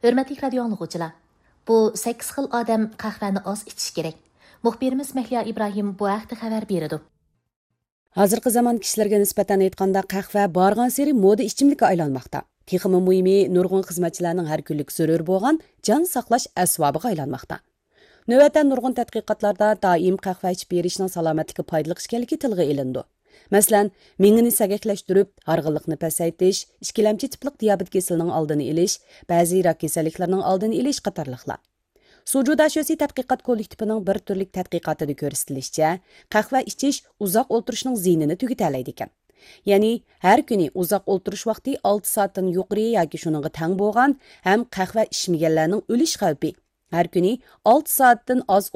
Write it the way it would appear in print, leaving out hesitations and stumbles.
Hörmətli radio anlıqçılar, bu 8 xil odam qahvani oz ichish kerak. Muxbirimiz Mahliya İbrahim bu haqda xabar berdi. Hozirgi zamon kishilarga nisbatan aytganda qahva borgan seri moda ichimlikka aylanmoqda. Texmi muhimi nurg'un xizmatchilarning har kunlik zarur bo'lgan jon saqlash asbobiga aylanmoqda. Navbatda nurg'un tadqiqotlarda doim qahva ichib berishning salomatlikka foydali ekanligi tilga ilindi. Masalan, mingini sagaklashtirib, harg'inlikni pasaytish, ikkilamchi tiplik diabet kasalining oldini olish, ba'zi rak kasalliklarining oldini olish qatorliqlar. Sujuda Şösi tadqiqot kollektivining bir turlik tadqiqotida ko'rsatilishicha, qahva ichish uzoq o'tirishning ziynini tugatallaydi ekan. Ya'ni, har kuni uzoq o'tirish vaqti 6 soatdan yuqori yoki shuningga teng bo'lgan ham qahva ichmaganlarning o'lish xavfi har kuni 6 soatdan oz